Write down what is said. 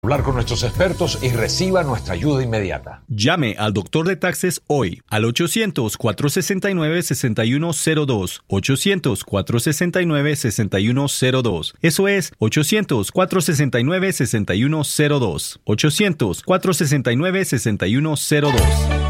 Hablar con nuestros expertos y reciba nuestra ayuda inmediata. Llame al doctor de taxes hoy al 800-469-6102. 800-469-6102. Eso es 800-469-6102. 800-469-6102.